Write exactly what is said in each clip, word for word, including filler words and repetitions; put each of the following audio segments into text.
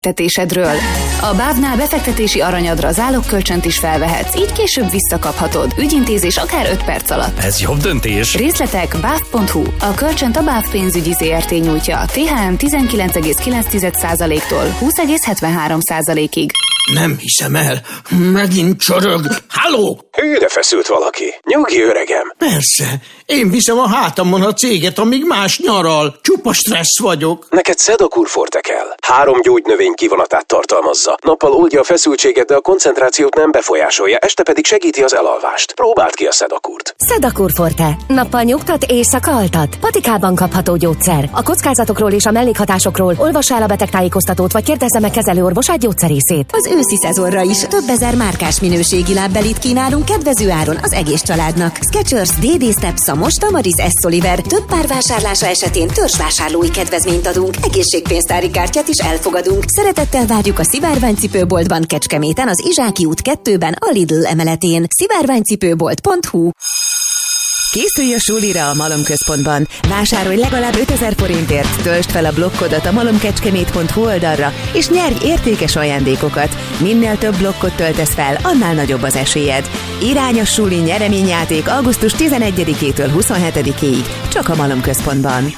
befektetésedről. A bávnál befektetési aranyadra zálogkölcsönt is felvehetsz, így később visszakaphatod. Ügyintézés akár öt perc alatt. Ez jobb döntés. Részletek báv pont hu. A kölcsönt a BÁV pénzügyi zé er té nyújtja. té há em tizenkilenc egész kilenc százaléktól húsz egész hetvenhárom százalékig. Nem hiszem el. Megint csorog. Halló? Hűre feszült valaki. Nyugi, öregem. Persze. Én viszem a hátamon a céget, amíg más nyaral. Csupa stressz vagyok. Neked Sedakur Forte kell. Három gyógynövény kivonatát tartalmazza. Nappal oldja a feszültséget, de a koncentrációt nem befolyásolja, este pedig segíti az elalvást. Próbáld ki a Sedakurt. Sedakur Forte. Nappal nyugtat, éjszaka altat. Patikában kapható gyógyszer. A kockázatokról és a mellékhatásokról olvassa el a betegtájékoztatót, vagy kérdezze meg kezelőorvosát, gyógyszerészét. Az őszi szezonra is több ezer márkás minőségi lábbelit kínálunk kedvező áron az egész családnak. Skechers, dé dé Step, Szamos, Tamaris, S. Oliver több pár vásárlása esetén törzsvásárlói kedvezményt adunk, egészségpénztári kártyát is elfogadunk. Szeretettel várjuk a Szivárványcipőboltban Kecskeméten, az Izsáki út kettőben, a Lidl emeletén. szivárványcipőbolt pont hu. Készülj a sulira a Malomközpontban. Vásárolj legalább ötezer forintért, töltsd fel a blokkodat a malomkecskemét pont hu oldalra, és nyerj értékes ajándékokat. Minél több blokkot töltesz fel, annál nagyobb az esélyed. Irány a suli nyereményjáték augusztus tizenegyedikétől huszonhetedikéig, csak a Malomközpontban.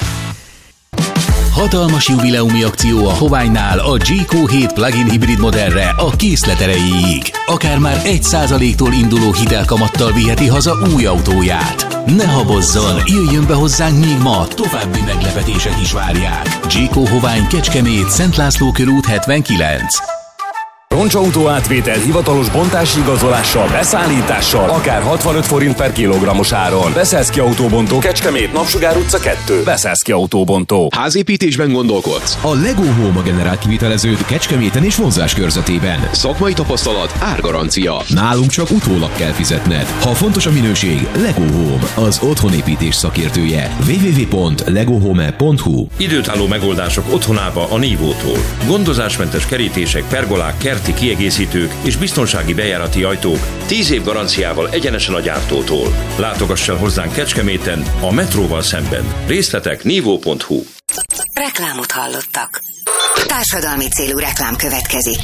Hatalmas jubileumi akció a Hoványnál a gé kó hét plug-in hibrid modellre a készlet erejéig. Akár már egy százaléktól induló hitelkamattal viheti haza új autóját. Ne habozzon, jöjjön be hozzánk még ma, további meglepetések is várják. gé kó Hovány Kecskemét, Szent László körút hetvenkilenc. Roncsautó átvétel hivatalos bontási igazolással, beszállítással, akár hatvanöt forint per kilogrammos áron. Beszélszki Autóbontó, Kecskemét, Napsugár utca kettő. Beszélszki Autóbontó. Házépítésben gondolkodsz? A Lego Home a generált kiviteleződ Kecskeméten és vonzás körzetében. Szakmai tapasztalat, árgarancia. Nálunk csak utólag kell fizetned. Ha fontos a minőség, Lego Home, az otthonépítés szakértője. double-u double-u double-u pont lego home pont hu. Időtálló megoldások otthonába a Nívótól. Gondozásmentes kerítések, pergolák, kerti kiegészítők és biztonsági bejárati ajtók tíz év garanciával egyenesen a gyártótól. Látogass el hozzánk Kecskeméten, a metróval szemben. Részletek nívó pont hu. Reklámot hallottak. Társadalmi célú reklám következik.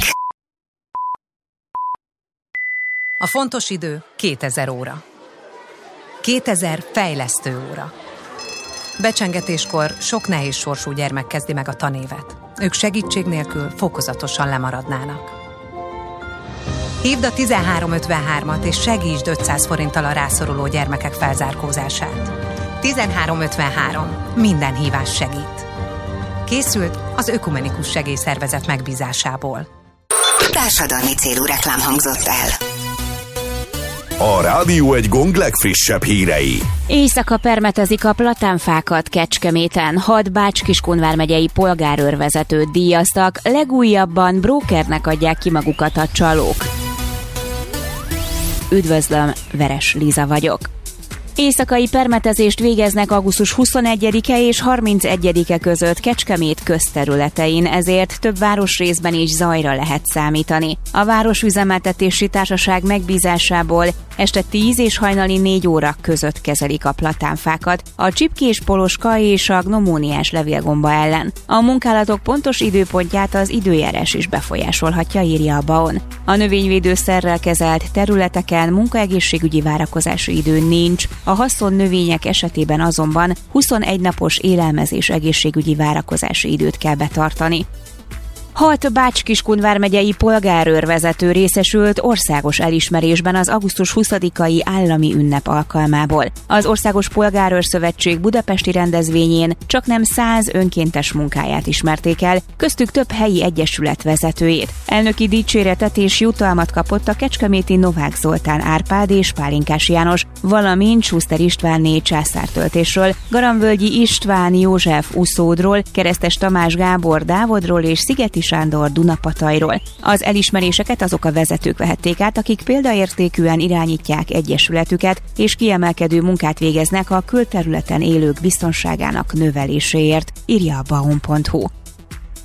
A fontos idő kétezer óra. kétezer fejlesztő óra. Becsengetéskor sok nehéz sorsú gyermek kezdi meg a tanévet. Ők segítség nélkül fokozatosan lemaradnának. Hívd a tizenhárom ötvenhármat és segítsd ötszáz forinttal a rászoruló gyermekek felzárkózását. tizenhárom ötvenhárom. Minden hívás segít. Készült az Ökumenikus Segélyszervezet megbízásából. Társadalmi célú reklám hangzott el. A Rádió egy gong legfrissebb hírei. Éjszaka permetezik a platánfákat Kecskeméten. Hat Bács-Kiskun vármegyei polgárőrvezetőt díjaztak, legújabban brókernek adják ki magukat a csalók. Üdvözlöm, Veres Liza vagyok. Éjszakai permetezést végeznek augusztus huszonegyedike és harmincegyedike között Kecskemét közterületein, ezért több városrészben is zajra lehet számítani. A Városüzemeltetési Társaság megbízásából este tíz és hajnali négy óra között kezelik a platánfákat a csipkés poloska és a gnomóniás levélgomba ellen. A munkálatok pontos időpontját az időjárás is befolyásolhatja, írja a BAON. A növényvédőszerrel kezelt területeken munkaegészségügyi várakozási idő nincs, a haszon növények esetében azonban huszonegy napos élelmezés egészségügyi várakozási időt kell betartani. Hat Bács-Kiskun vármegyei polgárőrvezető részesült országos elismerésben az augusztus huszadikai állami ünnep alkalmából. Az Országos Polgárőrszövetség budapesti rendezvényén csaknem száz önkéntes munkáját ismerték el, köztük több helyi egyesület vezetőjét. Elnöki dicséretet és jutalmat kapott a kecskeméti Novák Zoltán Árpád és Pálinkás János, valamint Schuster Istvánné császártöltésről, Garamvölgyi István József Uszódról, Keresztes Tamás Gábor Dávodról és Szigeti Sándor Dunapatajról. Az elismeréseket azok a vezetők vehették át, akik példaértékűen irányítják egyesületüket, és kiemelkedő munkát végeznek a külterületen élők biztonságának növeléséért, írja a baon pont hu.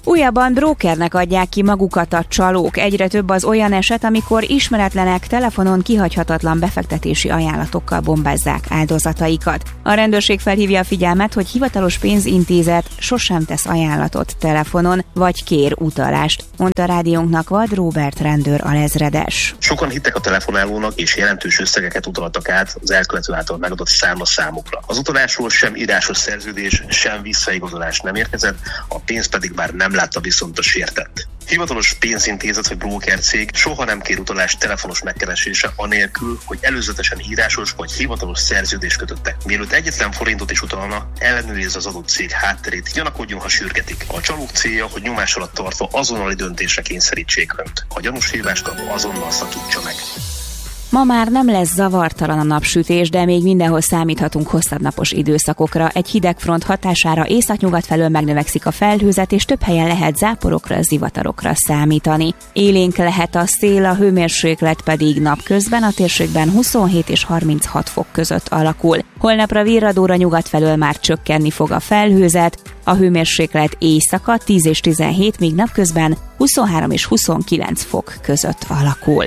Újabban brókernek adják ki magukat a csalók. Egyre több az olyan eset, amikor ismeretlenek telefonon kihagyhatatlan befektetési ajánlatokkal bombázzák áldozataikat. A rendőrség felhívja a figyelmet, hogy hivatalos pénzintézet sosem tesz ajánlatot telefonon, vagy kér utalást, mondta rádiónknak Vad Róbert rendőr alezredes. Sokan hittek a telefonálónak, és jelentős összegeket utaltak át az elkövető által megadott számla számukra. Az utalásról sem írásos szerződés, sem visszaigazolás nem érkezett, a pénz pedig már nem látta viszont a sértett. Hivatalos pénzintézet vagy brókercég soha nem kér utalást telefonos megkeresése anélkül, hogy előzetesen írásos vagy hivatalos szerződést kötöttek. Mielőtt egyetlen forintot is utalna, ellenőrizze az adott cég hátterét, gyanakodjon, ha sürgetik. A csalók célja, hogy nyomás alatt tartva azonnali döntésre kényszerítsék önt. Ha gyanús hívást kap, azonnal szakítsa meg. Ma már nem lesz zavartalan a napsütés, de még mindenhol számíthatunk hosszabb napos időszakokra. Egy hideg front hatására északnyugat felől megnövekszik a felhőzet, és több helyen lehet záporokra, zivatarokra számítani. Élénk lehet a szél, a hőmérséklet pedig napközben a térségben huszonhét és harminchat fok között alakul. Holnapra virradóra nyugat felől már csökkenni fog a felhőzet, a hőmérséklet éjszaka tíz és tizenhét, míg napközben huszonhárom és huszonkilenc fok között alakul.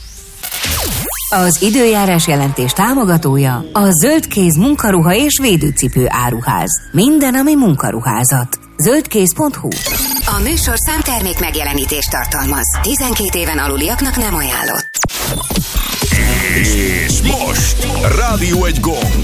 Az időjárás jelentés támogatója a Zöldkéz munkaruha és védőcipő áruház. Minden, ami munkaruházat. zöldkéz pont hu. A műsor számtermék megjelenítést tartalmaz. tizenkét éven aluliaknak nem ajánlott. És most Rádió egy gong.